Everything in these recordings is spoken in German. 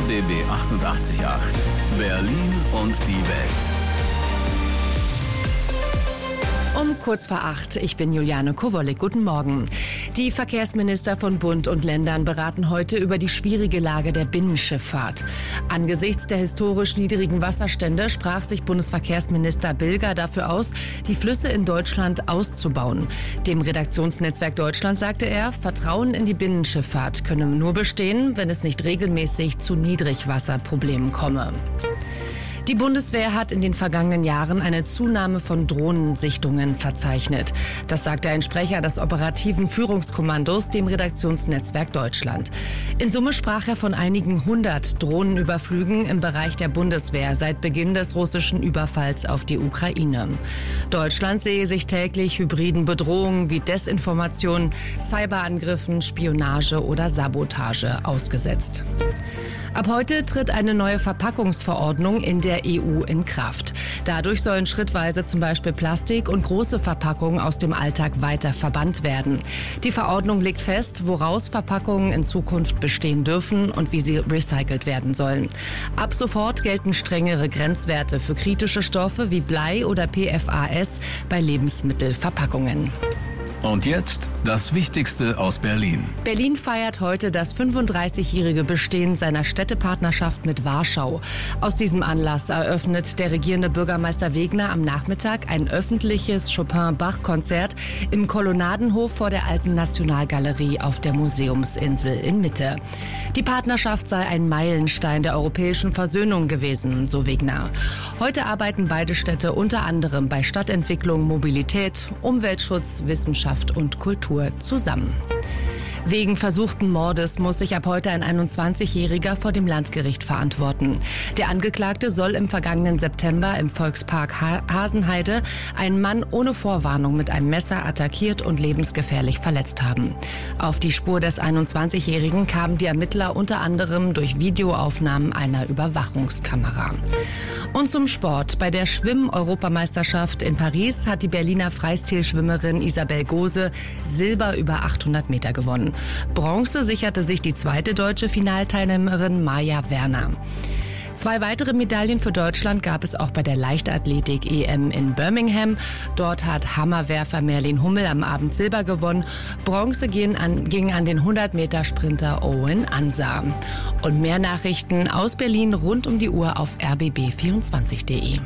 RBB 88.8 Berlin und die Welt. Um kurz vor 8, ich bin Juliane Kowolek. Guten Morgen. Die Verkehrsminister von Bund und Ländern beraten heute über die schwierige Lage der Binnenschifffahrt. Angesichts der historisch niedrigen Wasserstände sprach sich Bundesverkehrsminister Bilger dafür aus, die Flüsse in Deutschland auszubauen. Dem Redaktionsnetzwerk Deutschland sagte er, Vertrauen in die Binnenschifffahrt könne nur bestehen, wenn es nicht regelmäßig zu Niedrigwasserproblemen komme. Die Bundeswehr hat in den vergangenen Jahren eine Zunahme von Drohnensichtungen verzeichnet. Das sagte ein Sprecher des operativen Führungskommandos dem Redaktionsnetzwerk Deutschland. In Summe sprach er von einigen 100 Drohnenüberflügen im Bereich der Bundeswehr seit Beginn des russischen Überfalls auf die Ukraine. Deutschland sehe sich täglich hybriden Bedrohungen wie Desinformation, Cyberangriffen, Spionage oder Sabotage ausgesetzt. Ab heute tritt eine neue Verpackungsverordnung in der EU in Kraft. Dadurch sollen schrittweise zum Beispiel Plastik und große Verpackungen aus dem Alltag weiter verbannt werden. Die Verordnung legt fest, woraus Verpackungen in Zukunft bestehen dürfen und wie sie recycelt werden sollen. Ab sofort gelten strengere Grenzwerte für kritische Stoffe wie Blei oder PFAS bei Lebensmittelverpackungen. Und jetzt das Wichtigste aus Berlin. Berlin feiert heute das 35-jährige Bestehen seiner Städtepartnerschaft mit Warschau. Aus diesem Anlass eröffnet der regierende Bürgermeister Wegner am Nachmittag ein öffentliches Chopin-Bach-Konzert im Kolonnadenhof vor der Alten Nationalgalerie auf der Museumsinsel in Mitte. Die Partnerschaft sei ein Meilenstein der europäischen Versöhnung gewesen, so Wegner. Heute arbeiten beide Städte unter anderem bei Stadtentwicklung, Mobilität, Umweltschutz, Wissenschaft und Kultur zusammen. Wegen versuchten Mordes muss sich ab heute ein 21-Jähriger vor dem Landgericht verantworten. Der Angeklagte soll im vergangenen September im Volkspark Hasenheide einen Mann ohne Vorwarnung mit einem Messer attackiert und lebensgefährlich verletzt haben. Auf die Spur des 21-Jährigen kamen die Ermittler unter anderem durch Videoaufnahmen einer Überwachungskamera. Und zum Sport. Bei der Schwimm-Europameisterschaft in Paris hat die Berliner Freistilschwimmerin Isabel Gose Silber über 800 Meter gewonnen. Bronze sicherte sich die zweite deutsche Finalteilnehmerin Maja Werner. 2 weitere Medaillen für Deutschland gab es auch bei der Leichtathletik-EM in Birmingham. Dort hat Hammerwerfer Merlin Hummel am Abend Silber gewonnen. Bronze ging an den 100-Meter-Sprinter Owen Ansah. Und mehr Nachrichten aus Berlin rund um die Uhr auf rbb24.de.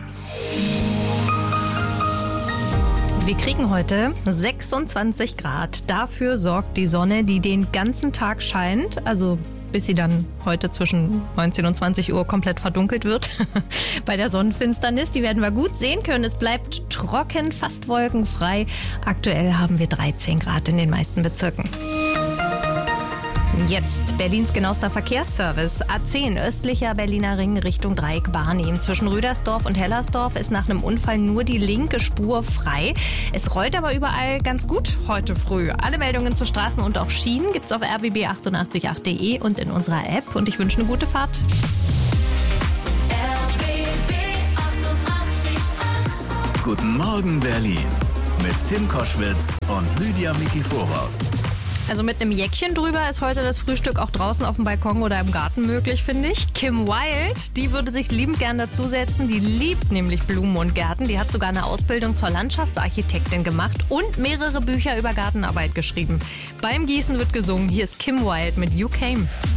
Wir kriegen heute 26 Grad. Dafür sorgt die Sonne, die den ganzen Tag scheint, also bis sie dann heute zwischen 19 und 20 Uhr komplett verdunkelt wird. Bei der Sonnenfinsternis, die werden wir gut sehen können. Es bleibt trocken, fast wolkenfrei. Aktuell haben wir 13 Grad in den meisten Bezirken. Jetzt Berlins genauester Verkehrsservice. A10 östlicher Berliner Ring Richtung Dreieck Barnim. Zwischen Rüdersdorf und Hellersdorf ist nach einem Unfall nur die linke Spur frei. Es rollt aber überall ganz gut heute früh. Alle Meldungen zu Straßen und auch Schienen gibt's auf rbb888.de und in unserer App. Und ich wünsche eine gute Fahrt. RBB 88.8 Guten Morgen Berlin mit Tim Koschwitz und Lydia Mikiforov. Also mit einem Jäckchen drüber ist heute das Frühstück auch draußen auf dem Balkon oder im Garten möglich, finde ich. Kim Wilde, die würde sich liebend gern dazusetzen. Die liebt nämlich Blumen und Gärten. Die hat sogar eine Ausbildung zur Landschaftsarchitektin gemacht und mehrere Bücher über Gartenarbeit geschrieben. Beim Gießen wird gesungen. Hier ist Kim Wilde mit You Came.